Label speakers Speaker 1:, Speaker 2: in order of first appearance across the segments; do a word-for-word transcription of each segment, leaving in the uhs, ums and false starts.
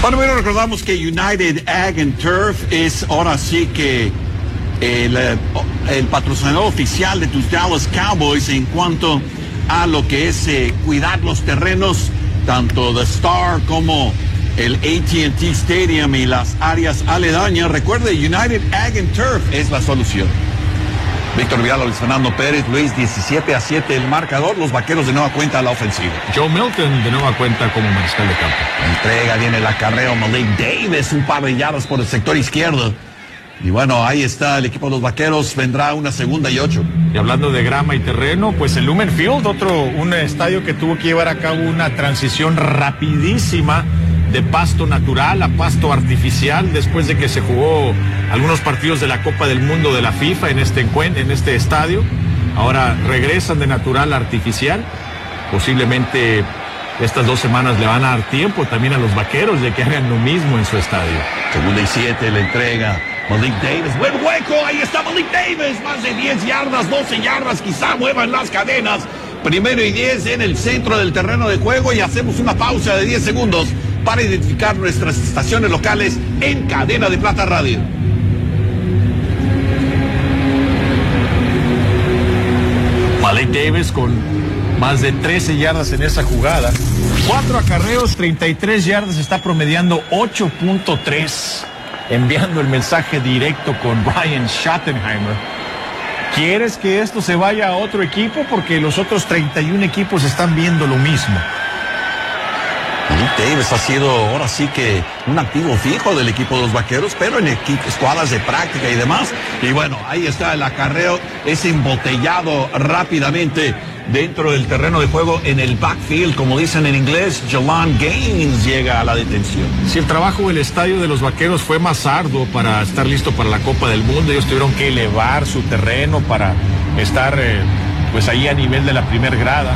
Speaker 1: Bueno, bueno, recordamos que United Ag and Turf es ahora sí que el, el patrocinador oficial de tus Dallas Cowboys en cuanto a lo que es eh, cuidar los terrenos, tanto The Star como el A T and T Stadium y las áreas aledañas. Recuerde, United Ag and Turf es la solución. Víctor Vidal, Luis Fernando Pérez, Luis, diecisiete a siete el marcador. Los Vaqueros de nueva cuenta a la ofensiva.
Speaker 2: Joe Milton de nueva cuenta como mariscal de campo.
Speaker 1: Entrega, viene el acarreo. Malik Davis, un par de yardas por el sector izquierdo. Y bueno, ahí está el equipo de los Vaqueros. Vendrá una segunda y ocho.
Speaker 2: Y hablando de grama y terreno, pues el Lumen Field, otro, un estadio que tuvo que llevar a cabo una transición rapidísima de pasto natural a pasto artificial después de que se jugó algunos partidos de la Copa del Mundo de la FIFA en este encuentro, en este estadio. Ahora regresan de natural a artificial. Posiblemente estas dos semanas le van a dar tiempo también a los Vaqueros de que hagan lo mismo en su estadio.
Speaker 1: Segunda y siete, la entrega Malik Davis, buen hueco, ahí está Malik Davis, más de diez yardas, doce yardas, quizá muevan las cadenas. Primero y diez en el centro del terreno de juego y hacemos una pausa de diez segundos para identificar nuestras estaciones locales en Cadena de Plata Radio.
Speaker 2: Malik Davis con más de trece yardas en esa jugada. Cuatro acarreos, treinta y tres yardas, está promediando ocho punto tres. Enviando el mensaje directo con Brian Schottenheimer. ¿Quieres que esto se vaya a otro equipo? Porque los otros treinta y un equipos están viendo lo mismo.
Speaker 1: Malik Davis ha sido ahora sí que un activo fijo del equipo de los Vaqueros, pero en equipos, escuadras de práctica y demás. Y bueno, ahí está el acarreo, es embotellado rápidamente dentro del terreno de juego en el backfield, como dicen en inglés. Jelon Gaines llega a la detención.
Speaker 2: Si el trabajo del estadio de los Vaqueros fue más arduo para estar listo para la Copa del Mundo, ellos tuvieron que elevar su terreno para estar eh, pues ahí a nivel de la primer grada.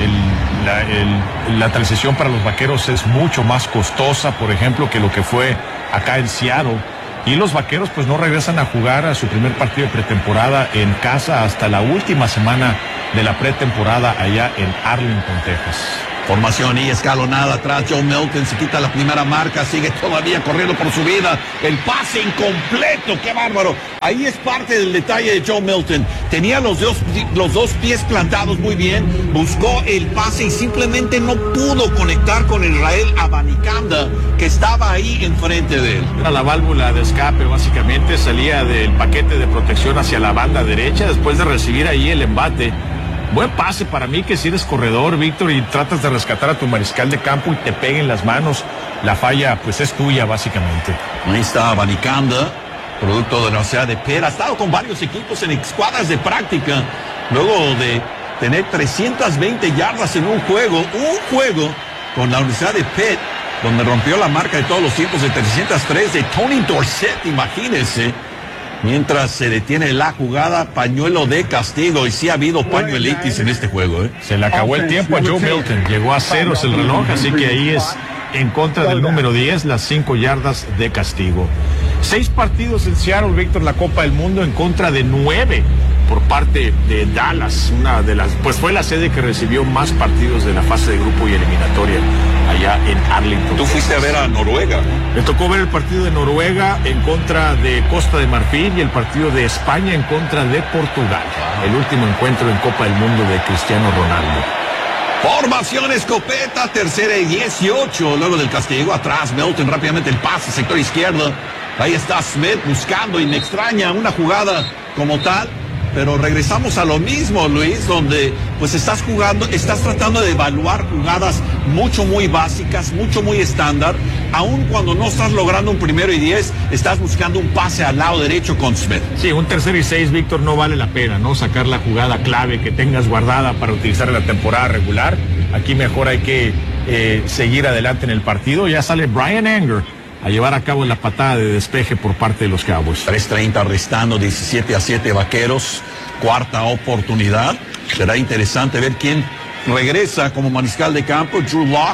Speaker 2: El, la, el, la transición para los Vaqueros es mucho más costosa, por ejemplo, que lo que fue acá en Seattle. Y los Vaqueros pues no regresan a jugar a su primer partido de pretemporada en casa hasta la última semana de la pretemporada allá en Arlington, Texas.
Speaker 1: Formación y escalonada atrás. Joe Milton se quita la primera marca, sigue todavía corriendo por su vida. El pase incompleto, qué bárbaro. Ahí es parte del detalle de Joe Milton. Tenía los dos, los dos pies plantados muy bien, buscó el pase y simplemente no pudo conectar con Israel Abanikanda, que estaba ahí enfrente de él.
Speaker 2: Era la válvula de escape, básicamente salía del paquete de protección hacia la banda derecha después de recibir ahí el embate. Buen pase para mí, que si eres corredor, Víctor, y tratas de rescatar a tu mariscal de campo y te peguen las manos, la falla pues es tuya básicamente.
Speaker 1: Ahí está Abanikanda, producto de la Universidad de Pitt. Ha estado con varios equipos en escuadras de práctica, luego de tener trescientas veinte yardas en un juego, un juego con la Universidad de Pitt, donde rompió la marca de todos los tiempos de trescientos tres de Tony Dorsett, imagínense. Mientras se detiene la jugada, pañuelo de castigo, y sí ha habido pañuelitis en este juego, ¿eh?
Speaker 2: Se le acabó el tiempo a Joe Milton, llegó a ceros el reloj, así que ahí es en contra del número diez, las cinco yardas de castigo. Seis partidos en Seattle, Víctor, la Copa del Mundo, en contra de nueve por parte de Dallas, una de las, pues fue la sede que recibió más partidos de la fase de grupo y eliminatoria allá en Arlington.
Speaker 1: Tú fuiste a ver a Noruega.
Speaker 2: Me tocó ver el partido de Noruega en contra de Costa de Marfil y el partido de España en contra de Portugal. El último encuentro en Copa del Mundo de Cristiano Ronaldo.
Speaker 1: Formación escopeta, tercera y dieciocho. Luego del castigo, atrás Milton, rápidamente el pase, sector izquierdo. Ahí está Smith buscando, y me extraña una jugada como tal. Pero regresamos a lo mismo, Luis, donde pues estás jugando, estás tratando de evaluar jugadas mucho muy básicas, mucho muy estándar. Aun cuando no estás logrando un primero y diez, estás buscando un pase al lado derecho con Smith.
Speaker 2: Sí, un tercero y seis, Víctor, no vale la pena, ¿no? Sacar la jugada clave que tengas guardada para utilizar en la temporada regular. Aquí mejor hay que eh, seguir adelante en el partido. Ya sale Brian Anger a llevar a cabo la patada de despeje por parte de los Cowboys.
Speaker 1: tres treinta restando, diecisiete a siete Vaqueros, cuarta oportunidad. Será interesante ver quién regresa como mariscal de campo, Drew Lock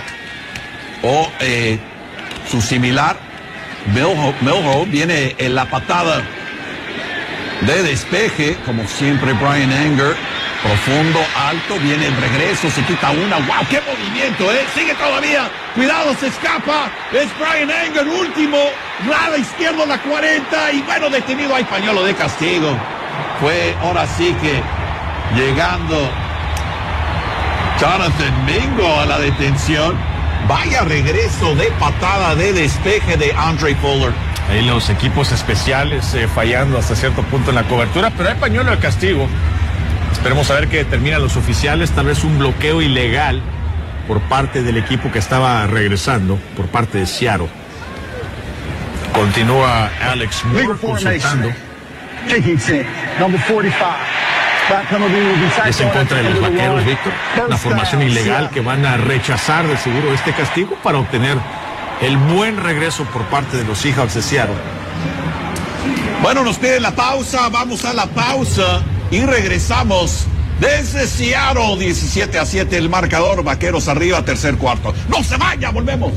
Speaker 1: o eh, su similar, Milho. Viene en la patada de despeje, como siempre Brian Anger, Profundo, alto, viene el regreso, se quita una. ¡Wow! ¡Qué movimiento, eh! Sigue todavía. Cuidado, se escapa. Es Bryan Anger, último. Lado izquierdo, la cuarenta. Y bueno, detenido. Hay pañuelo de castigo. Fue ahora sí que llegando Jonathan Mingo a la detención. Vaya regreso de patada de despeje de Andre Fuller.
Speaker 2: Ahí los equipos especiales eh, fallando hasta cierto punto en la cobertura, pero hay pañuelo de castigo. Esperemos a ver qué determinan los oficiales, tal vez un bloqueo ilegal por parte del equipo que estaba regresando, por parte de Seattle. Continúa Alex Moore consultando. Es en contra de los vaqueros, Víctor. Una formación ilegal que van a rechazar de seguro este castigo para obtener el buen regreso por parte de los Seahawks de Seattle.
Speaker 1: Bueno, nos piden la pausa, vamos a la pausa y regresamos desde Seattle. Diecisiete a siete el marcador, Vaqueros arriba, tercer cuarto. ¡No se vaya! ¡Volvemos!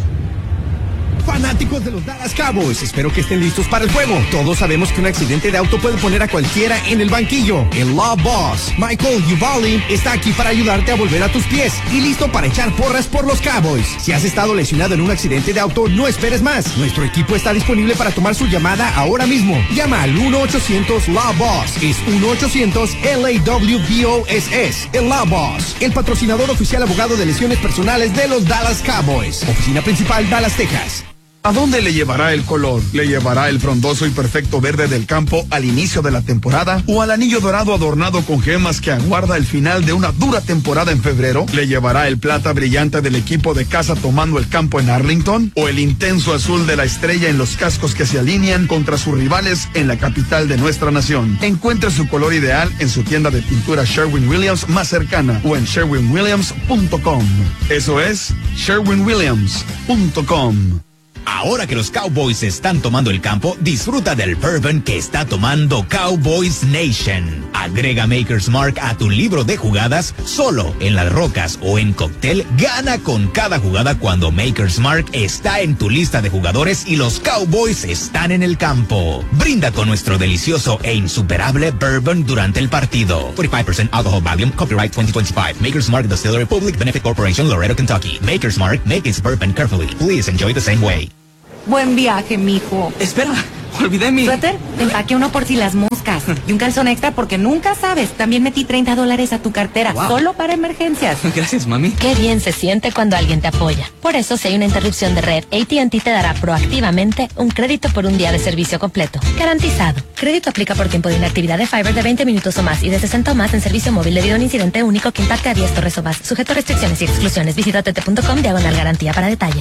Speaker 3: Fanáticos de los Dallas Cowboys, espero que estén listos para el juego. Todos sabemos que un accidente de auto puede poner a cualquiera en el banquillo. El Law Boss, Michael Uvalde, está aquí para ayudarte a volver a tus pies y listo para echar porras por los Cowboys. Si has estado lesionado en un accidente de auto, no esperes más. Nuestro equipo está disponible para tomar su llamada ahora mismo. Llama al uno ochocientos Law Boss. Es uno ochocientos L A W B O S S. El Law Boss, el patrocinador oficial abogado de lesiones personales de los Dallas Cowboys. Oficina principal, Dallas, Texas.
Speaker 4: ¿A dónde le llevará el color? ¿Le llevará el frondoso y perfecto verde del campo al inicio de la temporada? ¿O al anillo dorado adornado con gemas que aguarda el final de una dura temporada en febrero? ¿Le llevará el plata brillante del equipo de casa tomando el campo en Arlington? ¿O el intenso azul de la estrella en los cascos que se alinean contra sus rivales en la capital de nuestra nación? Encuentre su color ideal en su tienda de pintura Sherwin-Williams más cercana o en sherwin williams punto com. Eso es sherwin williams punto com.
Speaker 5: Ahora que los Cowboys están tomando el campo, disfruta del bourbon que está tomando Cowboys Nation. Agrega Maker's Mark a tu libro de jugadas solo en Las Rocas o en cóctel. Gana con cada jugada cuando Maker's Mark está en tu lista de jugadores y los Cowboys están en el campo. Brinda con nuestro delicioso e insuperable bourbon durante el partido. cuarenta y cinco percent alcohol volume, copyright twenty twenty-five. Maker's Mark Distillery Public Benefit Corporation, Laredo, Kentucky. Maker's Mark, make its bourbon carefully. Please enjoy the same way.
Speaker 6: Buen viaje, mijo.
Speaker 7: Espera, olvidé mi...
Speaker 6: Suéter, empaqué uno por si las moscas. Y un calzón extra porque nunca sabes. También metí treinta dólares a tu cartera, wow, solo para emergencias.
Speaker 7: Gracias, mami.
Speaker 8: Qué bien se siente cuando alguien te apoya. Por eso, si hay una interrupción de red, A T and T te dará proactivamente un crédito por un día de servicio completo. Garantizado. Crédito aplica por tiempo de inactividad de Fiber de veinte minutos o más y de sesenta o más en servicio móvil debido a un incidente único que impacte a diez torres o más. Sujeto a restricciones y exclusiones. Visita tete punto com diagonal garantía para detalles.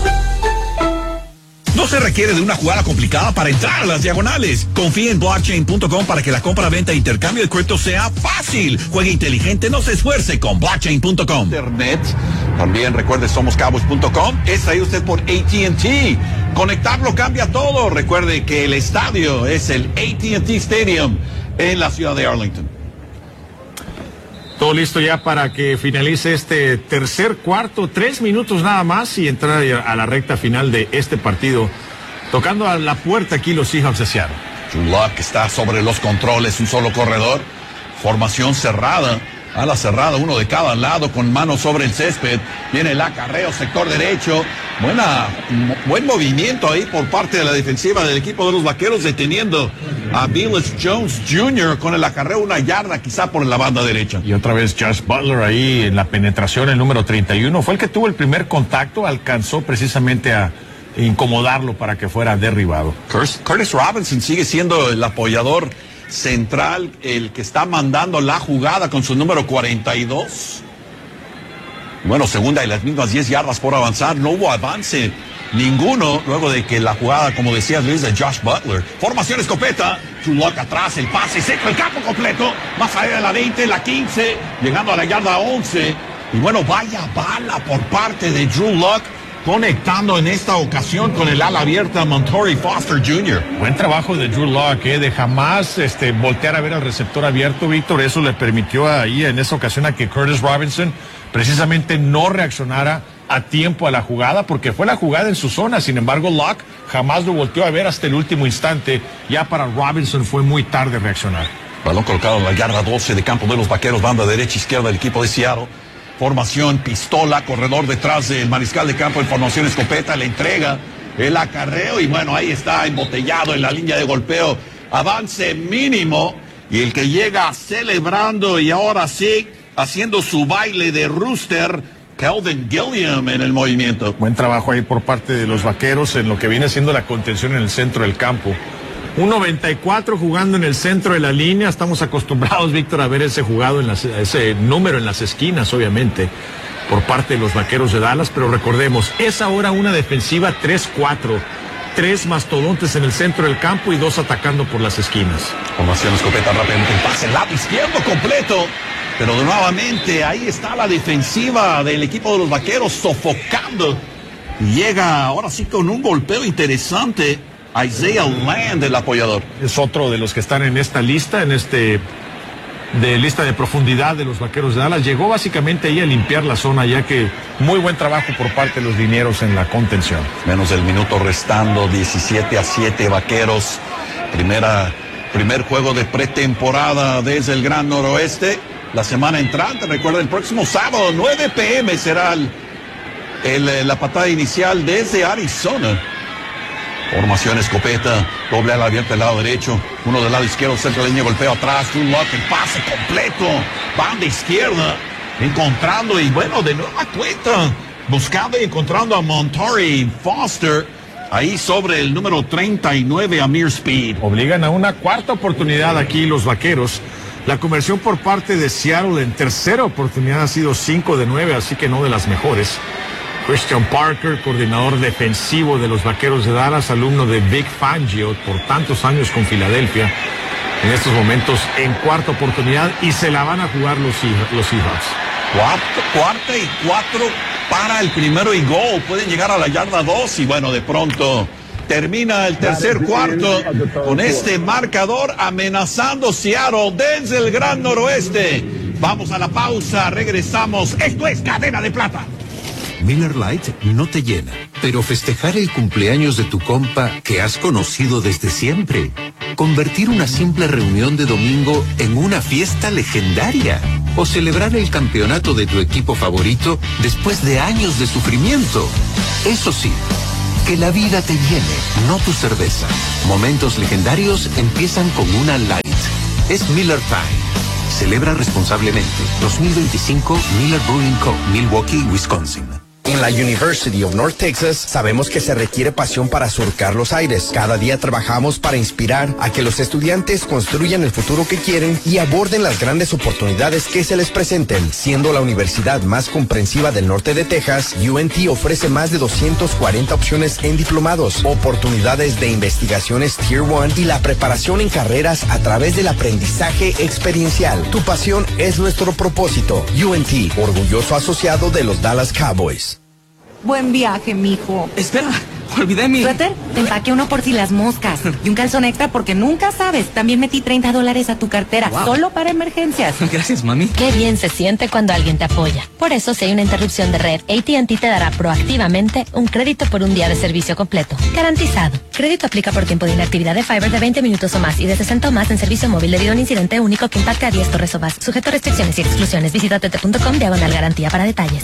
Speaker 1: No se requiere de una jugada complicada para entrar a las diagonales. Confía en blockchain punto com para que la compra, venta e intercambio de cripto sea fácil. Juegue inteligente, no se esfuerce con blockchain punto com. Internet. También recuerde somos cowboys punto com. Es ahí usted por A T and T. Conectarlo cambia todo. Recuerde que el estadio es el A T and T Stadium en la ciudad de Arlington.
Speaker 2: Todo listo ya para que finalice este tercer cuarto, tres minutos nada más y entrar a la recta final de este partido. Tocando a la puerta aquí los Seahawks de Seattle.
Speaker 1: Drew Lock está sobre los controles, un solo corredor. Formación cerrada, ala cerrada, uno de cada lado con mano sobre el césped. Viene el acarreo, sector derecho. Buena, buen movimiento ahí por parte de la defensiva del equipo de los Vaqueros, deteniendo a Velus Jones junior con el acarreo una yarda quizá por la banda derecha.
Speaker 2: Y otra vez Josh Butler ahí en la penetración, el número treinta y uno. Fue el que tuvo el primer contacto, alcanzó precisamente a incomodarlo para que fuera derribado.
Speaker 1: Curtis Robinson sigue siendo el apoyador central, el que está mandando la jugada con su número cuarenta y dos. Bueno, segunda y las mismas diez yardas por avanzar. No hubo avance ninguno luego de que la jugada, como decía Luis, de Josh Butler. Formación escopeta. Drew Lock atrás, el pase seco, el campo completo. Más allá de la veinte, la quince, llegando a la yarda once. Y bueno, vaya bala por parte de Drew Lock, conectando en esta ocasión con el ala abierta Montorie Foster junior
Speaker 2: Buen trabajo de Drew Lock, eh, de jamás este, voltear a ver al receptor abierto, Víctor. Eso le permitió ahí en esa ocasión a que Curtis Robinson precisamente no reaccionara a tiempo a la jugada, porque fue la jugada en su zona. Sin embargo, Lock jamás lo volteó a ver hasta el último instante. Ya para Robinson fue muy tarde reaccionar.
Speaker 1: Balón colocado en la yarda doce de campo de los Vaqueros, banda derecha, izquierda del equipo de Seattle. Formación, pistola, corredor detrás del mariscal de campo en formación escopeta, le entrega el acarreo y bueno, ahí está embotellado en la línea de golpeo. Avance mínimo y el que llega celebrando y ahora sí haciendo su baile de rooster, Kelvin Gilliam en el movimiento.
Speaker 2: Buen trabajo ahí por parte de los Vaqueros en lo que viene siendo la contención en el centro del campo. un noventa y cuatro jugando en el centro de la línea. Estamos acostumbrados, Víctor, a ver ese jugado en las, ese número en las esquinas, obviamente, por parte de los Vaqueros de Dallas, pero recordemos, es ahora una defensiva tres cuatro. Tres mastodontes en el centro del campo y dos atacando por las esquinas.
Speaker 1: Formación escopeta rápidamente, el pase lado izquierdo completo. Pero nuevamente ahí está la defensiva del equipo de los Vaqueros sofocando. Y llega ahora sí con un golpeo interesante Isaiah Land, el apoyador.
Speaker 2: Es otro de los que están en esta lista, en este de lista de profundidad de los Vaqueros de Dallas. Llegó básicamente ahí a limpiar la zona, ya que muy buen trabajo por parte de los linieros en la contención.
Speaker 1: Menos del minuto restando, diecisiete a siete Vaqueros. Primera, primer juego de pretemporada desde el Gran Noroeste. La semana entrante, recuerda, el próximo sábado, nueve p m será el, el, la patada inicial desde Arizona. Formación escopeta, doble ala abierta del lado derecho, uno del lado izquierdo, centro de línea, golpeo atrás, un lock, el pase completo, banda izquierda, encontrando y bueno, de nueva cuenta, buscando y encontrando a Montori Foster, ahí sobre el número treinta y nueve, Amir Speed.
Speaker 2: Obligan a una cuarta oportunidad aquí los Vaqueros. La conversión por parte de Seattle en tercera oportunidad ha sido cinco de nueve, así que no de las mejores. Christian Parker, coordinador defensivo de los Vaqueros de Dallas, alumno de Vic Fangio por tantos años con Filadelfia, en estos momentos en cuarta oportunidad y se la van a jugar los, los Seahawks.
Speaker 1: Cuarto, cuarta y cuatro para el primero y gol. Pueden llegar a la yarda dos y bueno, de pronto termina el tercer cuarto con este marcador amenazando Seattle desde el Gran Noroeste. Vamos a la pausa, regresamos. Esto es Cadena de Plata.
Speaker 7: Miller Lite no te llena, pero festejar el cumpleaños de tu compa que has conocido desde siempre. Convertir una simple reunión de domingo en una fiesta legendaria. O celebrar el campeonato de tu equipo favorito después de años de sufrimiento. Eso sí, que la vida te llene, no tu cerveza. Momentos legendarios empiezan con una Light. Es Miller Time. Celebra responsablemente. dos mil veinticinco Miller Brewing Co., Milwaukee, Wisconsin.
Speaker 3: En la University of North Texas sabemos que se requiere pasión para surcar los aires. Cada día trabajamos para inspirar a que los estudiantes construyan el futuro que quieren y aborden las grandes oportunidades que se les presenten. Siendo la universidad más comprensiva del norte de Texas, U N T ofrece más de doscientas cuarenta opciones en diplomados, oportunidades de investigaciones Tier uno y la preparación en carreras a través del aprendizaje experiencial. Tu pasión es nuestro propósito. U N T, orgulloso asociado de los Dallas Cowboys.
Speaker 6: Buen viaje, mijo.
Speaker 9: Espera, olvidé mi...
Speaker 6: Suéter, te empaqué uno por si las moscas. Y un calzón extra porque nunca sabes. También metí treinta dólares a tu cartera, wow, solo para emergencias.
Speaker 9: Gracias, mami.
Speaker 8: Qué bien se siente cuando alguien te apoya. Por eso, si hay una interrupción de red, A T and T te dará proactivamente un crédito por un día de servicio completo. Garantizado. Crédito aplica por tiempo de inactividad de Fiber de veinte minutos o más y de sesenta o más en servicio móvil debido a un incidente único que impacta a diez torres o más. Sujeto a restricciones y exclusiones. Visita t t punto com diagonal garantía para detalles.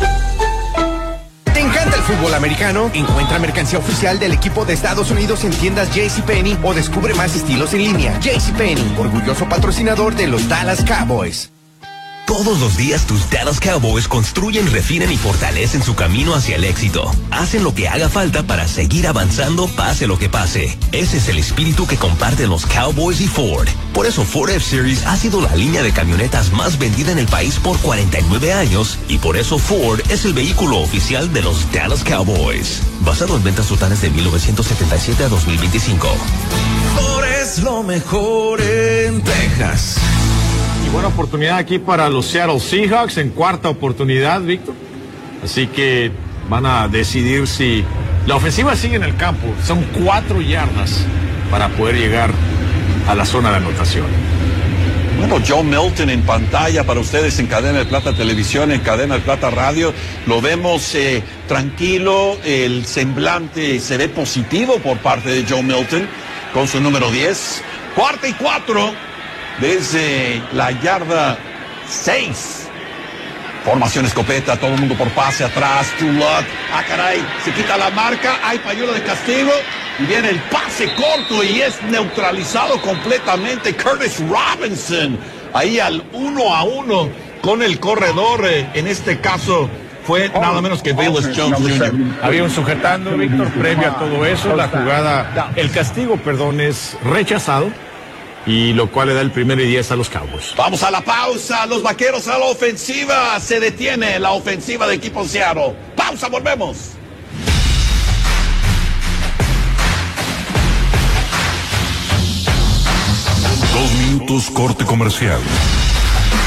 Speaker 3: ¿Te encanta el fútbol americano? Encuentra mercancía oficial del equipo de Estados Unidos en tiendas JCPenney o descubre más estilos en línea. JCPenney, orgulloso patrocinador de los Dallas Cowboys.
Speaker 10: Todos los días tus Dallas Cowboys construyen, refinan y fortalecen su camino hacia el éxito. Hacen lo que haga falta para seguir avanzando pase lo que pase. Ese es el espíritu que comparten los Cowboys y Ford. Por eso Ford F-Series ha sido la línea de camionetas más vendida en el país por cuarenta y nueve años y por eso Ford es el vehículo oficial de los Dallas Cowboys. Basado en ventas totales de mil novecientos setenta y siete a dos mil veinticinco.
Speaker 7: Ford es lo mejor en Texas.
Speaker 2: Y buena oportunidad aquí para los Seattle Seahawks en cuarta oportunidad, Víctor. Así que van a decidir si la ofensiva sigue en el campo. Son cuatro yardas para poder llegar a la zona de anotación.
Speaker 1: Bueno, Joe Milton en pantalla para ustedes en Cadena de Plata Televisión, en Cadena de Plata Radio. Lo vemos eh, tranquilo, el semblante se ve positivo por parte de Joe Milton con su número diez. Cuarta y cuatro. desde la yarda seis. Formación escopeta, todo el mundo por pase atrás. True Luck. Ah, caray, se quita la marca. Hay pañuelo de castigo. Y viene el pase corto y es neutralizado completamente. Curtis Robinson. Ahí al uno a uno con el corredor. Eh, en este caso fue nada menos que Velus Jones junior
Speaker 2: Había un sujetando, Víctor, previo a todo eso. La jugada, el castigo, perdón, es rechazado. Y lo cual le da el primer y diez a los Cowboys.
Speaker 1: Vamos a la pausa. Los vaqueros a la ofensiva. Se detiene la ofensiva de equipo Seattle. Pausa, volvemos.
Speaker 9: Dos minutos corte comercial.